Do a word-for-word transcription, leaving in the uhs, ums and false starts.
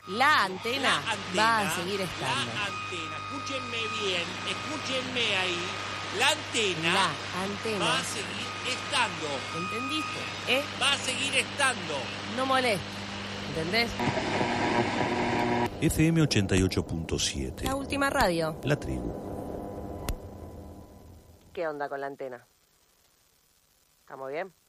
La antena, La antena va a seguir estando. La antena, escúchenme bien, escúchenme ahí. La antena, La antena va a seguir estando. ¿Entendiste? ¿Eh? Va a seguir estando. No molestes. ¿Entendés? F M ochenta y ocho punto siete. La última radio. La tribu. ¿Qué onda con la antena? ¿Estamos bien?